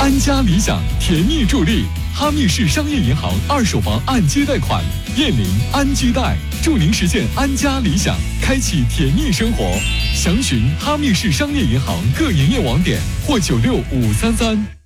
安家理想甜蜜助力，哈密市商业银行二手房按揭贷款，燕邻安居贷，祝您实现安家理想，开启甜蜜生活。详询哈密市商业银行各营业网点或965333。